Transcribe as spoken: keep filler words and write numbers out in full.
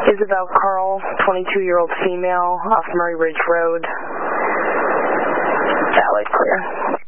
Isabel Carl, twenty-two-year-old female, off Murray Ridge Road. Valid, clear.